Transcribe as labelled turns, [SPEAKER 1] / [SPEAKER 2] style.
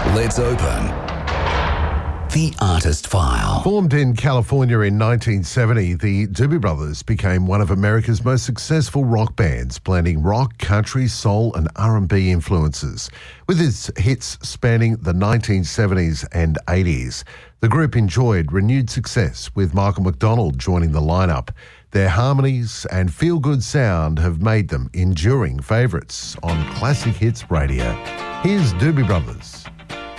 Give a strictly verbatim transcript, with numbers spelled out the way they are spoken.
[SPEAKER 1] Let's open The Artist File.
[SPEAKER 2] Formed in California in nineteen seventy, the Doobie Brothers became one of America's most successful rock bands, blending rock, country, soul and R and B influences. With its hits spanning the nineteen seventies and eighties, the group enjoyed renewed success, with Michael McDonald joining the lineup. Their harmonies and feel-good sound have made them enduring favourites on Classic Hits Radio. Here's Doobie Brothers.